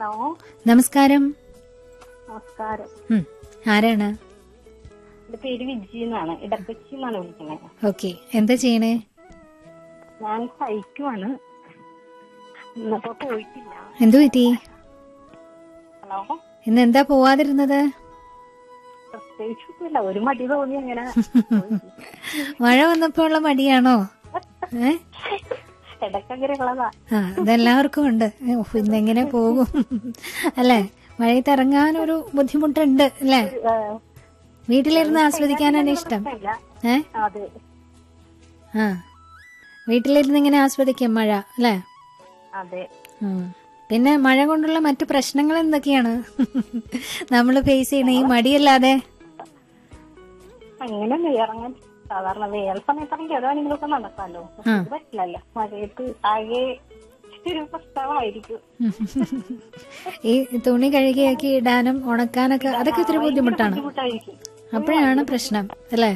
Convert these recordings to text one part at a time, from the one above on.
Hello, നമസ്കാരം. നമസ്കാരം. ആരാണ്? എന്റെ പേര് വിജി എന്നാണ്. ഇടക്കൊച്ചി എന്നാണ് വിളിക്കുന്നത്. ഓക്കെ, എന്താ ചെയ്യണേ? ഞാൻ സൈക്കുവാണ്. ഇന്നപ്പോ പോയിട്ടില്ല. എന്തു പറ്റി? ഹലോ, ഇന്ന് എന്താ പോവാതിരുന്നത്? പ്രത്യേകിച്ചൊന്നുമില്ല, ഒരു മടി തോന്നി അങ്ങനെ. മഴ വന്നപ്പോ ഉള്ള മടിയാണോ? ഇടക്കങ്ങനെ ഉള്ളതാ. അതെല്ലാവർക്കും ഉണ്ട്. ഇന്നെങ്ങനെ പോകും അല്ലെ? മഴയത്ത് ഇറങ്ങാൻ ഒരു ബുദ്ധിമുട്ടുണ്ട് അല്ലേ? വീട്ടിലിരുന്ന് ആസ്വദിക്കാനാണ് ഇഷ്ടം. അതെ, വീട്ടിലിരുന്ന് ഇങ്ങനെ ആസ്വദിക്കാം മഴ അല്ലേ? അതെ. പിന്നെ മഴ കൊണ്ടുള്ള മറ്റു പ്രശ്നങ്ങൾ എന്തൊക്കെയാണ് നമ്മൾ ഫേസ് ചെയ്യണ ഈ മടിയല്ലാതെ? അങ്ങനെ ഇറങ്ങാൻ സാധാരണ വേറെ സമയത്താണെങ്കിൽ ഏതാണെങ്കിലൊക്കെ നടക്കാമല്ലോ. പറ്റില്ലല്ലോ, മഴയത്ത് ആകെ ഒരു പ്രശ്നമായിരിക്കും. ഈ തുണി കഴുകിയാക്കി ഇടാനും ഉണക്കാനൊക്കെ അതൊക്കെ ഇത്തിരി ബുദ്ധിമുട്ടാണ്. അപ്പോഴാണ് പ്രശ്നം അല്ലേ?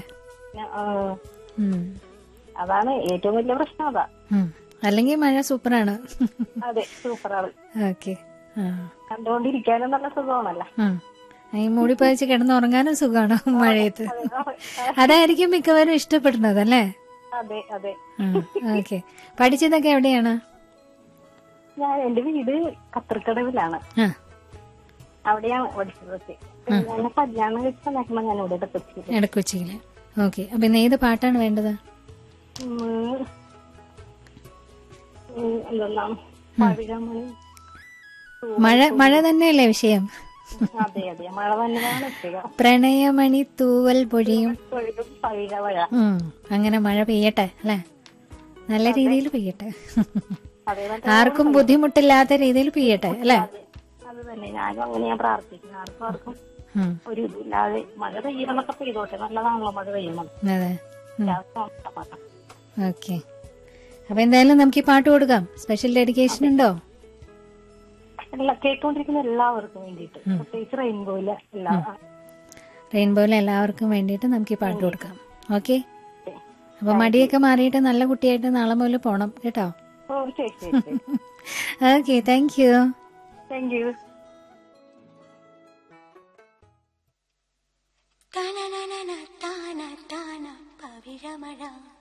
അതാണ് ഏറ്റവും വലിയ പ്രശ്നം. അതാ. അല്ലെങ്കിൽ മഴ സൂപ്പറാണ്. അതെ, സൂപ്പറാണ്. ഓക്കെ, കണ്ടുകൊണ്ടിരിക്കാനും നല്ല സുഖമാണല്ലോ. ഈ മൂടി പതിച്ച് കിടന്നുറങ്ങാനും സുഖമാണ് മഴയത്ത്. അതായിരിക്കും മിക്കവാറും ഇഷ്ടപ്പെടുന്നത് അല്ലേ? അതെ, അതെ. ഓക്കെ, പഠിച്ചതൊക്കെ എവിടെയാണ്? ഞാൻ എന്റെ വീട് കത്തർക്കടവിലാണ്. അവിടെയാണ് പഠിച്ചതൊക്കെ. ഞാൻ കല്യാണം കഴിച്ച സമയത്ത് ഞാൻ ഇവിടെ ഇടക്കൊച്ചിയില്. ഓക്കെ, അപ്പൊ ഇന്ന് ഏത് പാട്ടാണ് വേണ്ടത്? മഴ തന്നെയല്ലേ വിഷയം? അതെ, അതെ, മഴ തന്നെയാണ് വിഷയം. പ്രണയമണി തൂവൽ പൊഴിയും. അങ്ങനെ മഴ പെയ്യട്ടെ അല്ലെ? നല്ല രീതിയിൽ പെയ്യട്ടെ. ആർക്കും ബുദ്ധിമുട്ടില്ലാത്ത രീതിയിൽ പെയ്യട്ടെ അല്ലെ? അത് തന്നെ ഞാനും അങ്ങനെയാ പ്രാർത്ഥിക്കുന്നത്. ആർക്കും ഒരു ഇതില്ലാതെ മഴ പെയ്യണമൊക്കെ പെയ്തോട്ടെ. നല്ലതാണല്ലോ മഴ പെയ്യുന്നത്. അതെ. ഓക്കെ, അപ്പൊ എന്തായാലും നമുക്ക് ഈ പാട്ട് കൊടുക്കാം. സ്പെഷ്യൽ ഡെഡിക്കേഷൻ ഉണ്ടോ? കേട്ടോണ്ടിരിക്കുന്ന എല്ലാവർക്കും വേണ്ടിയിട്ട്, പ്രത്യേകിച്ച് റെയിൻബോയിലെ എല്ലാവർക്കും വേണ്ടിയിട്ട് നമുക്ക് ഈ പാട്ട് കൊടുക്കാം. ഓക്കെ, അപ്പൊ മടിയൊക്കെ മാറിയിട്ട് നല്ല കുട്ടിയായിട്ട് നാളെ മുതൽ പോണം കേട്ടോ. Okay, thank you. Thank you. താന താന താന പവിഴമഴ